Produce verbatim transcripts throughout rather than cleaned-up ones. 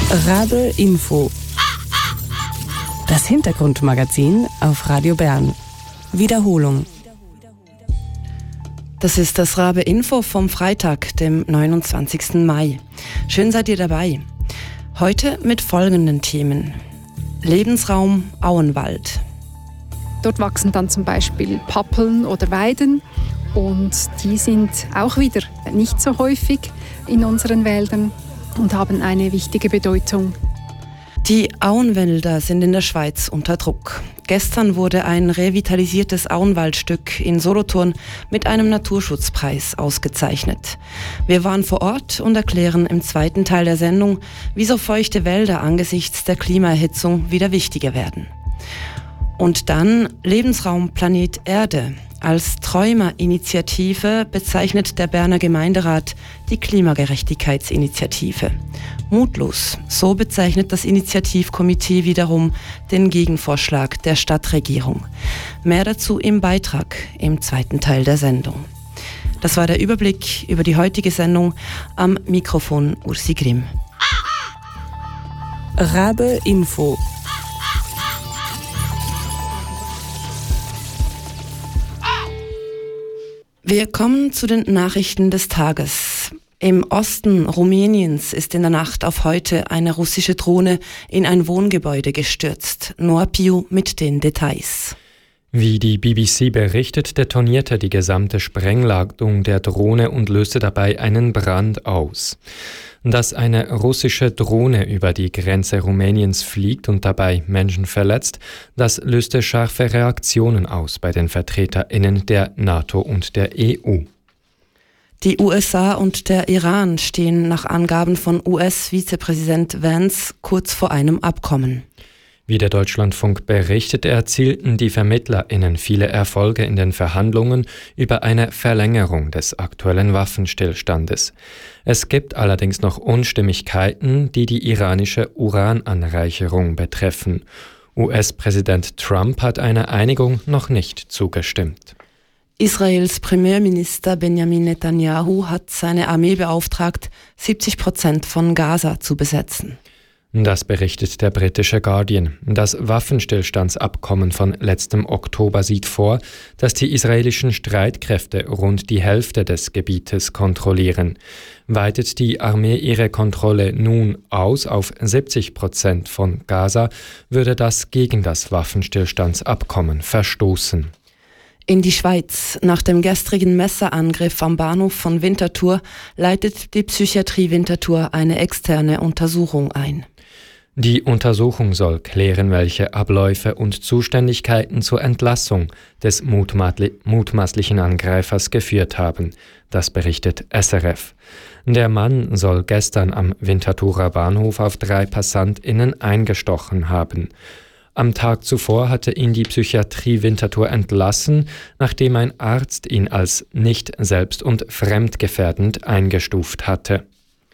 Rabe Info. Das Hintergrundmagazin auf Radio Bern. Wiederholung. Das ist das Rabe Info vom Freitag, dem neunundzwanzigsten Mai. Schön seid ihr dabei. Heute mit folgenden Themen. Lebensraum Auenwald. Dort wachsen dann zum Beispiel Pappeln oder Weiden und die sind auch wieder nicht so häufig in unseren Wäldern und haben eine wichtige Bedeutung. Die Auenwälder sind in der Schweiz unter Druck. Gestern wurde ein revitalisiertes Auenwaldstück in Solothurn mit einem Naturschutzpreis ausgezeichnet. Wir waren vor Ort und erklären im zweiten Teil der Sendung, wieso feuchte Wälder angesichts der Klimaerhitzung wieder wichtiger werden. Und dann Lebensraum Planet Erde. Als Träumerinitiative bezeichnet der Berner Gemeinderat die Klimagerechtigkeitsinitiative. Mutlos, so bezeichnet das Initiativkomitee wiederum den Gegenvorschlag der Stadtregierung. Mehr dazu im Beitrag im zweiten Teil der Sendung. Das war der Überblick über die heutige Sendung. Am Mikrofon Ursi Grimm. Rabe Info. Wir kommen zu den Nachrichten des Tages. Im Osten Rumäniens ist in der Nacht auf heute eine russische Drohne in ein Wohngebäude gestürzt. Noah Piu mit den Details. Wie die B B C berichtet, detonierte die gesamte Sprengladung der Drohne und löste dabei einen Brand aus. Dass eine russische Drohne über die Grenze Rumäniens fliegt und dabei Menschen verletzt, das löste scharfe Reaktionen aus bei den VertreterInnen der NATO und der E U. Die U S A und der Iran stehen nach Angaben von U S-Vizepräsident Vance kurz vor einem Abkommen. Wie der Deutschlandfunk berichtet, erzielten die VermittlerInnen viele Erfolge in den Verhandlungen über eine Verlängerung des aktuellen Waffenstillstandes. Es gibt allerdings noch Unstimmigkeiten, die die iranische Urananreicherung betreffen. U S-Präsident Trump hat einer Einigung noch nicht zugestimmt. Israels Premierminister Benjamin Netanyahu hat seine Armee beauftragt, siebzig Prozent von Gaza zu besetzen. Das berichtet der britische Guardian. Das Waffenstillstandsabkommen von letztem Oktober sieht vor, dass die israelischen Streitkräfte rund die Hälfte des Gebietes kontrollieren. Weitet die Armee ihre Kontrolle nun aus auf siebzig Prozent von Gaza, würde das gegen das Waffenstillstandsabkommen verstoßen. In die Schweiz. Nach dem gestrigen Messerangriff am Bahnhof von Winterthur leitet die Psychiatrie Winterthur eine externe Untersuchung ein. Die Untersuchung soll klären, welche Abläufe und Zuständigkeiten zur Entlassung des mutmaßlichen Angreifers geführt haben. Das berichtet S R F. Der Mann soll gestern am Winterthurer Bahnhof auf drei PassantInnen eingestochen haben. Am Tag zuvor hatte ihn die Psychiatrie Winterthur entlassen, nachdem ein Arzt ihn als nicht selbst- und fremdgefährdend eingestuft hatte.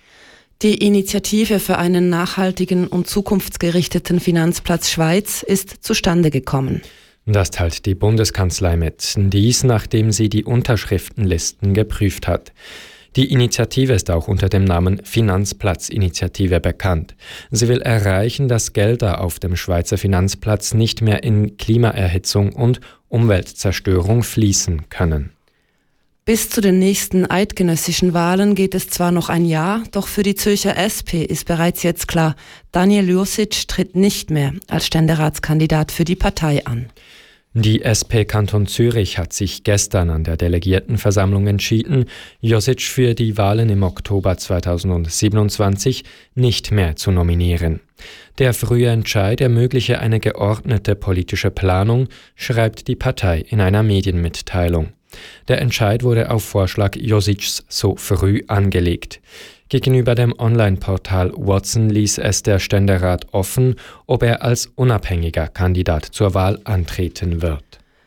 Die Initiative für einen nachhaltigen und zukunftsgerichteten Finanzplatz Schweiz ist zustande gekommen. Das teilt die Bundeskanzlei mit, dies nachdem sie die Unterschriftenlisten geprüft hat. Die Initiative ist auch unter dem Namen Finanzplatz-Initiative bekannt. Sie will erreichen, dass Gelder auf dem Schweizer Finanzplatz nicht mehr in Klimaerhitzung und Umweltzerstörung fließen können. Bis zu den nächsten eidgenössischen Wahlen geht es zwar noch ein Jahr, doch für die Zürcher S P ist bereits jetzt klar, Daniel Josic tritt nicht mehr als Ständeratskandidat für die Partei an. Die S P Kanton Zürich hat sich gestern an der Delegiertenversammlung entschieden, Josic für die Wahlen im Oktober zweitausendsiebenundzwanzig nicht mehr zu nominieren. Der frühe Entscheid ermögliche eine geordnete politische Planung, schreibt die Partei in einer Medienmitteilung. Der Entscheid wurde auf Vorschlag Josics so früh angelegt. Gegenüber dem Online-Portal Watson ließ es der Ständerat offen, ob er als unabhängiger Kandidat zur Wahl antreten wird.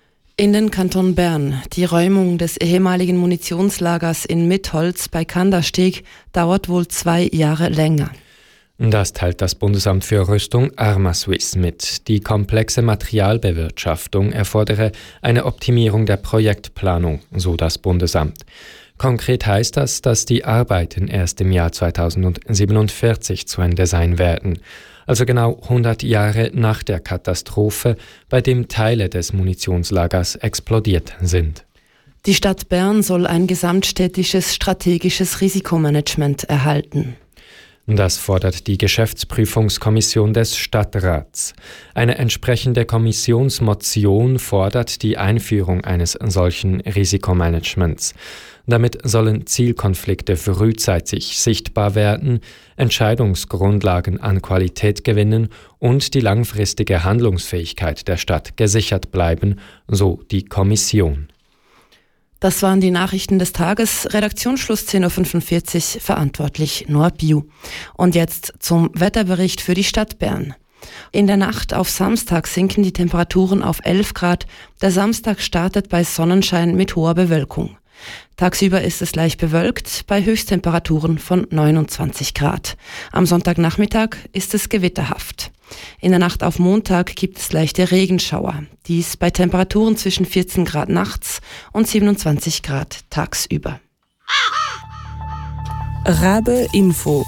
In den Kanton Bern. Die Räumung des ehemaligen Munitionslagers in Mitholz bei Kandersteg dauert wohl zwei Jahre länger. Das teilt das Bundesamt für Rüstung Arma-Suisse mit. Die komplexe Materialbewirtschaftung erfordere eine Optimierung der Projektplanung, so das Bundesamt. Konkret heißt das, dass die Arbeiten erst im Jahr zweitausendsiebenundvierzig zu Ende sein werden. Also genau hundert Jahre nach der Katastrophe, bei dem Teile des Munitionslagers explodiert sind. Die Stadt Bern soll ein gesamtstädtisches strategisches Risikomanagement erhalten. Das fordert die Geschäftsprüfungskommission des Stadtrats. Eine entsprechende Kommissionsmotion fordert die Einführung eines solchen Risikomanagements. Damit sollen Zielkonflikte frühzeitig sichtbar werden, Entscheidungsgrundlagen an Qualität gewinnen und die langfristige Handlungsfähigkeit der Stadt gesichert bleiben, so die Kommission. Das waren die Nachrichten des Tages. Redaktionsschluss zehn Uhr fünfundvierzig, verantwortlich Noah Biu. Und jetzt zum Wetterbericht für die Stadt Bern. In der Nacht auf Samstag sinken die Temperaturen auf elf Grad. Der Samstag startet bei Sonnenschein mit hoher Bewölkung. Tagsüber ist es leicht bewölkt, bei Höchsttemperaturen von neunundzwanzig Grad. Am Sonntagnachmittag ist es gewitterhaft. In der Nacht auf Montag gibt es leichte Regenschauer. Dies bei Temperaturen zwischen vierzehn Grad nachts und siebenundzwanzig Grad tagsüber. Rabe Info.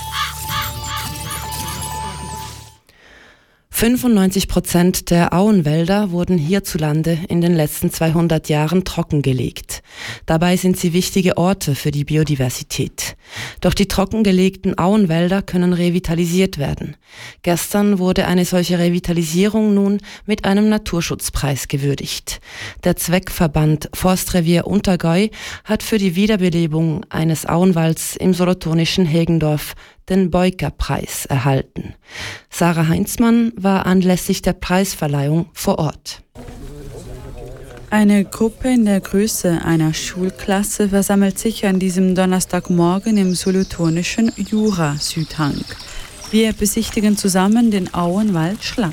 fünfundneunzig Prozent der Auenwälder wurden hierzulande in den letzten zweihundert Jahren trockengelegt. Dabei sind sie wichtige Orte für die Biodiversität. Doch die trockengelegten Auenwälder können revitalisiert werden. Gestern wurde eine solche Revitalisierung nun mit einem Naturschutzpreis gewürdigt. Der Zweckverband Forstrevier Untergäu hat für die Wiederbelebung eines Auenwalds im solothurnischen Hegendorf den Beuker-Preis erhalten. Sarah Heinzmann war anlässlich der Preisverleihung vor Ort. Eine Gruppe in der Größe einer Schulklasse versammelt sich an diesem Donnerstagmorgen im solothurnischen Jura-Südhang. Wir besichtigen zusammen den Auenwald Schlatt.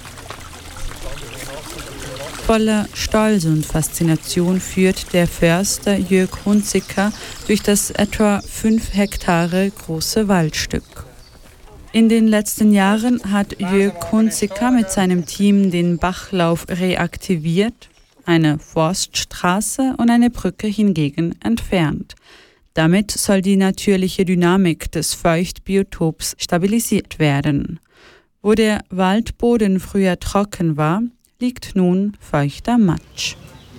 Voller Stolz und Faszination führt der Förster Jörg Hunziker durch das etwa fünf Hektare große Waldstück. In den letzten Jahren hat Jörg Hunziker mit seinem Team den Bachlauf reaktiviert, eine Forststraße und eine Brücke hingegen entfernt. Damit soll die natürliche Dynamik des Feuchtbiotops stabilisiert werden. Wo der Waldboden früher trocken war, liegt nun feuchter Matsch.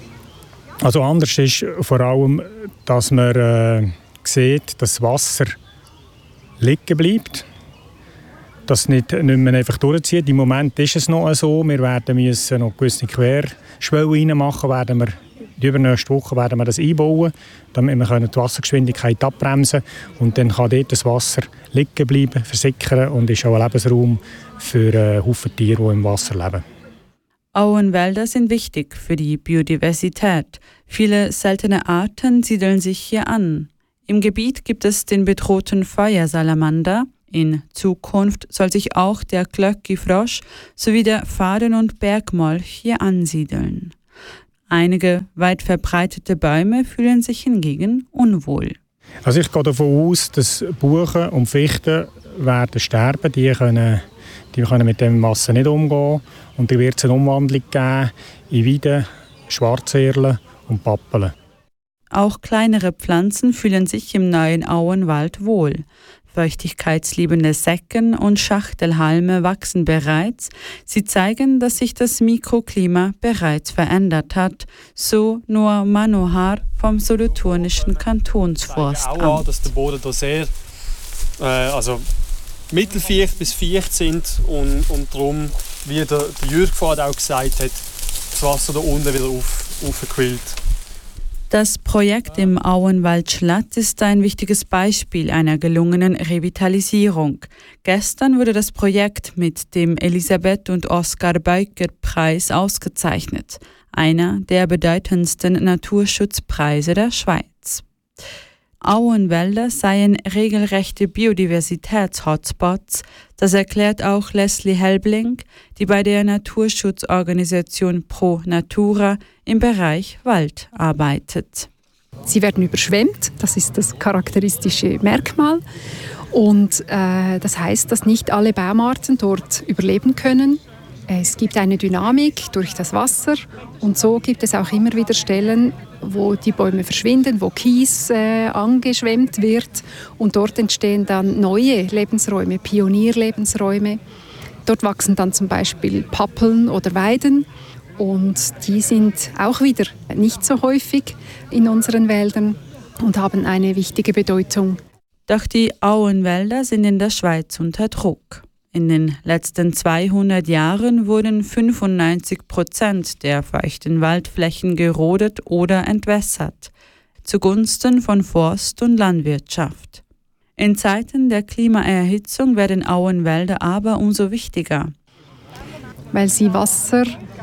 Also anders ist vor allem, dass man äh, sieht, dass das Wasser liegen bleibt, dass es nicht, nicht mehr einfach durchzieht. Im Moment ist es noch so, wir werden müssen noch gewisse Querschwellen reinmachen, werden wir die übernächste Woche werden wir das einbauen, damit wir die Wassergeschwindigkeit abbremsen können. Und dann kann dort das Wasser liegen bleiben, versickern und ist auch ein Lebensraum für äh, Haufen Tiere, die im Wasser leben. Auenwälder sind wichtig für die Biodiversität. Viele seltene Arten siedeln sich hier an. Im Gebiet gibt es den bedrohten Feuersalamander. In Zukunft soll sich auch der Glöckifrosch sowie der Faden- und Bergmolch hier ansiedeln. Einige weit verbreitete Bäume fühlen sich hingegen unwohl. Also ich gehe davon aus, dass Buchen und Fichten werden sterben. Die können, die können mit dem Wasser nicht umgehen. Und da wird es eine Umwandlung geben in Weiden, Schwarzerlen und Pappeln. Auch kleinere Pflanzen fühlen sich im neuen Auenwald wohl. Feuchtigkeitsliebende Secken und Schachtelhalme wachsen bereits. Sie zeigen, dass sich das Mikroklima bereits verändert hat, so Noah Manohar vom solothurnischen Kantonsforstamt. Auch an, dass der Boden da sehr äh, also mittelfeucht bis feucht sind und, und darum, wie der, der Jürg vorhin auch gesagt hat, das Wasser da unten wieder auf, aufgequillt. Das Projekt im Auenwald Schlatt ist ein wichtiges Beispiel einer gelungenen Revitalisierung. Gestern wurde das Projekt mit dem Elisabeth und Oskar Beuker Preis ausgezeichnet, einer der bedeutendsten Naturschutzpreise der Schweiz. Auenwälder seien regelrechte Biodiversitäts-Hotspots, das erklärt auch Leslie Helbling, die bei der Naturschutzorganisation Pro Natura im Bereich Wald arbeitet. Sie werden überschwemmt, das ist das charakteristische Merkmal. Und äh, das heißt, dass nicht alle Baumarten dort überleben können. Es gibt eine Dynamik durch das Wasser und so gibt es auch immer wieder Stellen, wo die Bäume verschwinden, wo Kies äh, angeschwemmt wird und dort entstehen dann neue Lebensräume, Pionierlebensräume. Dort wachsen dann zum Beispiel Pappeln oder Weiden und die sind auch wieder nicht so häufig in unseren Wäldern und haben eine wichtige Bedeutung. Doch die Auenwälder sind in der Schweiz unter Druck. In den letzten zweihundert Jahren wurden fünfundneunzig Prozent der feuchten Waldflächen gerodet oder entwässert, zugunsten von Forst- und Landwirtschaft. In Zeiten der Klimaerhitzung werden Auenwälder aber umso wichtiger. Weil sie Wasser,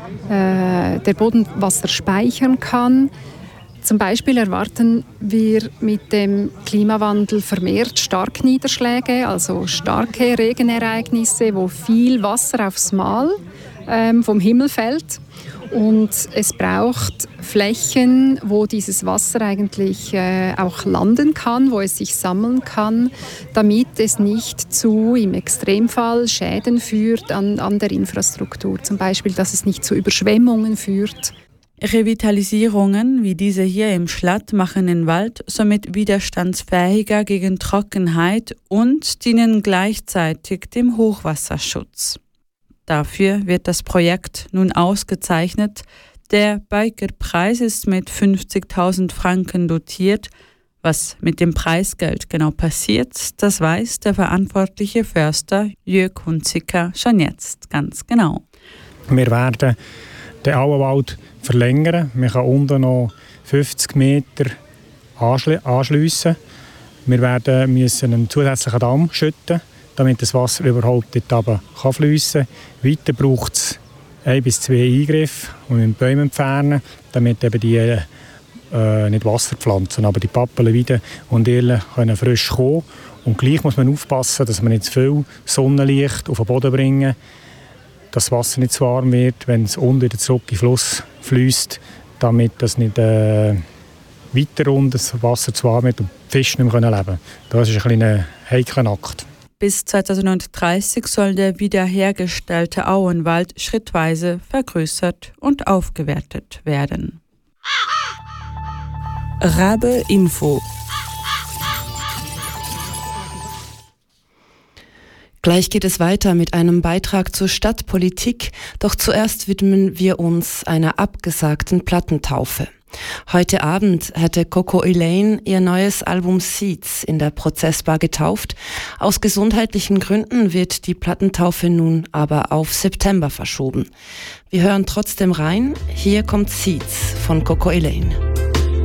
äh, der Boden Wasser speichern kann. Zum Beispiel erwarten wir mit dem Klimawandel vermehrt Starkniederschläge, also starke Regenereignisse, wo viel Wasser aufs Mal ähm, vom Himmel fällt. Und es braucht Flächen, wo dieses Wasser eigentlich äh, auch landen kann, wo es sich sammeln kann, damit es nicht zu, im Extremfall, Schäden führt an, an der Infrastruktur. Zum Beispiel, dass es nicht zu Überschwemmungen führt. Revitalisierungen wie diese hier im Schlatt machen den Wald somit widerstandsfähiger gegen Trockenheit und dienen gleichzeitig dem Hochwasserschutz. Dafür wird das Projekt nun ausgezeichnet. Der Beiker-Preis ist mit fünfzigtausend Franken dotiert. Was mit dem Preisgeld genau passiert, das weiß der verantwortliche Förster Jörg Hunziker schon jetzt ganz genau. Wir werden den Auenwald verlängern. Man kann unten noch fünfzig Meter anschliessen. Wir werden müssen einen zusätzlichen Damm schütten, damit das Wasser überhaupt dort runter fliessen kann. Weiter braucht es ein bis zwei Eingriffe und mit Bäume entfernen, damit eben die äh, nicht Wasser pflanzen, aber die Pappeln wieder und Erlen können frisch kommen. Und gleich muss man aufpassen, dass man nicht zu viel Sonnenlicht auf den Boden bringen, dass das Wasser nicht zu warm wird, wenn es unten wieder zurück in den Fluss fließt, damit das nicht äh, weiter unten das Wasser zu warm wird und die Fische nicht mehr leben können. Das ist ein kleiner heikler Akt. Bis zweitausenddreißig soll der wiederhergestellte Auenwald schrittweise vergrößert und aufgewertet werden. Rabe Info. Gleich geht es weiter mit einem Beitrag zur Stadtpolitik, doch zuerst widmen wir uns einer abgesagten Plattentaufe. Heute Abend hätte Coco Elaine ihr neues Album Seeds in der Prozessbar getauft. Aus gesundheitlichen Gründen wird die Plattentaufe nun aber auf September verschoben. Wir hören trotzdem rein. Hier kommt Seeds von Coco Elaine.